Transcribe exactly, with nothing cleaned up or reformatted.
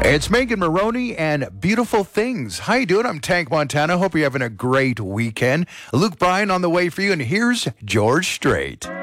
It's Megan Maroney and Beautiful Things. How you doing? I'm Tank Montana. Hope you're having a great weekend. Luke Bryan on the way for you, and here's George Strait.